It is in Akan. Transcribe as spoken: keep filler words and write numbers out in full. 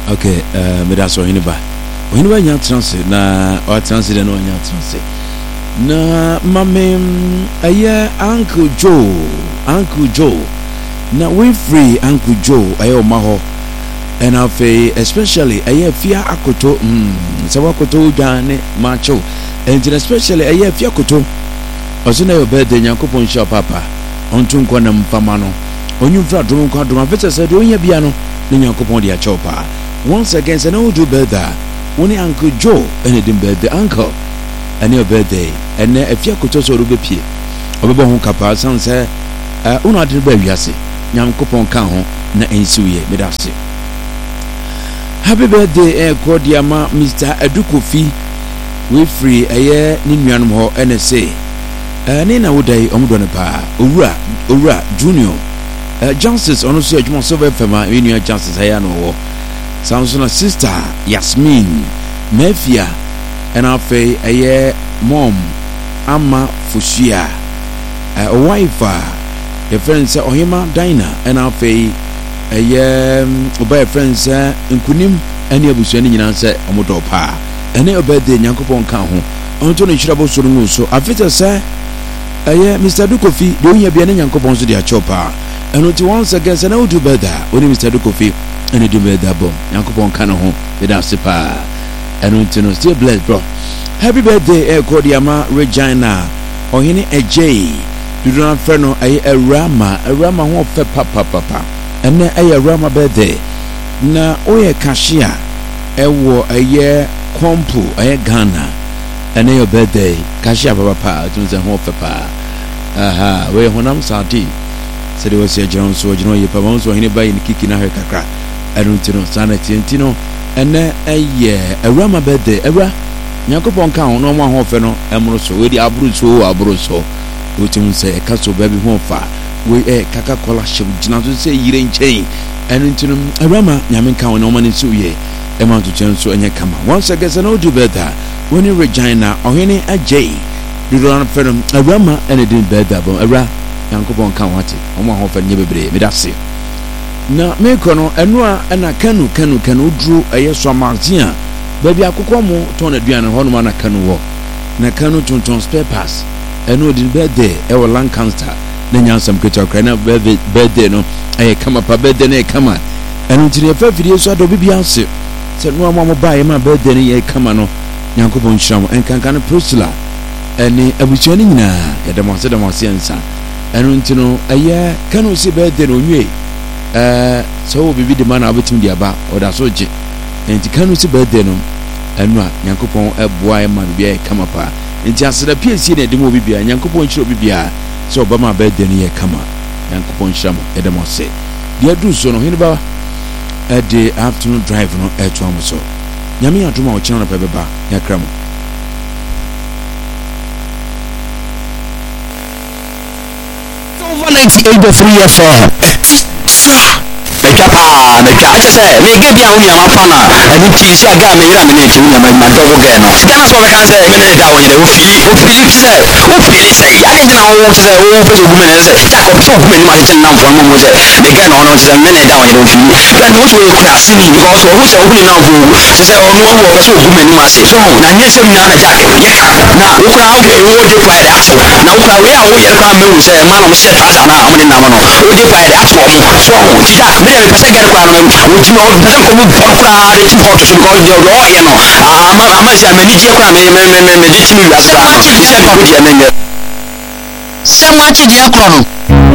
Okay, uh, me da so hiniba. Hiniba nya transe na o transe de no nya transe. Na mame aye Uncle Joe, Uncle Joe. Na we free Uncle Joe aye o maho. And I feel especially aye fia akoto mm se wakoto dwane macho. And especially aye fia akoto. Osuna your birthday Yakopon sha papa. Ontu nkwa na mfama no. Onyumfra drum nkwa drum afete se de onya bia no. Ni Yakopon dia chopa. Once again, say no do better. Only Uncle Joe and the birthday uncle. And your birthday. And if you could also be pie. Obebo hu kapa san say uh una de ba wiase. Nyankopon kan ho na ensiwe medase. Happy birthday eh Kodiama Mister Adukofi. We free aye ni nuanom ho ene say. Eh ni na wodai omdo ne pa. Owura Owura Junior. Uh, Justice ono so adwuma so be fema we nua Justice aya no wo. Samsona sister Yasmin Mafia and afe aye mom Ama Fushia a uh, wife your friend say Ohima Dina and afe aye oba friend say nkunim ene abusuani nyina say omodo pa ene obede Nyankopon kan ho onto no hwirabo so no so afete say aye Mister Dukofi do nya bia ne Nyankopon so dia chopa eno ti once again say na do better oni Mister Dukofi and do better bomb Nyankopon kan ho be da sepa eno ti no still blessed bro. Happy birthday eh Kodiama Regina ohene ejay do na fe no aye Rama Rama ho fe papa papa ene aye Rama birthday na oye cashier ewo aye kompu aye Ghana ene your birthday cashier papa papa to say ho fe pa aha we honam sadi se de wasi agron so agron ye pa won so ohene ba yin kiki na he kakra eno ti no sana ti no ene aye Rama birthday ewa Nyankopon kan ho no ma ho fe no emro so we di aburu so aburu so otim se ka so ba bi ho fa we e kaka kola hye gina so se yire nchen enu ntinum Rama nyame kan no ma ne so ye e ma to chen so enye kama once again say no do better when you Regina ohene ajay do do na fe no Rama ene din better bon Ra Nyankopon kan wate o ma ho fe nye bebre me da se na me kono enu a na kanu kanu kanu duro ayeso amazia baby akokɔ mo ton aduane ho no ma na kanu wo na kanu tonton spare pass eno din birthday e wo Lancaster na nyansam keto kra na birthday no aye kama pa birthday na kama eno tiri fa fidie so ado bibia se se no ma mo bae ma birthday na ye kama no Nyankopon hyiram enkanka no Priscilla ene abutuani nyina ya da mo se da mo se nsa eno ntino aye kanu si birthday no nwe eh so bibi de mana abetim dia ba oda so je enti kanu si birthday no enu a Nyankopon eboa e ma bia e kama pa enti aseda P C na de mo bibia Nyankopon hiro bibia so obama birthday no ye kama Nyankopon shamo e de mo se dia du so no hini ba e de afternoon drive no e to am so nyame aduma o chena no pe beba yakra mo ninety-eight point three F M Papa, the catch say, we give you only one pana, and you see a guy, me, and me, you know, my double game. That's what I can say, minute down, you know, feel, who feel say, who feel say, I know what to say, who for the woman is it, that of two women, my now for one was it, they get on us a minute down, you know, feel, then those who are see me because who's opening now, to say, oh, no, what was woman, you must say, so, now, yes, I'm not a jacket. Now, who are okay, who would you buy that? Now, we are, we are around me, say, man, I'm set as an arm in Namano, who did buy that for me, so, me pese get kwa no wuti no pese ko mu kwa de ti hot so ko de ro ye no ama ama si amani je kwa me me me me de ti mi asa se ma chi je ko de me se ma chi je ko no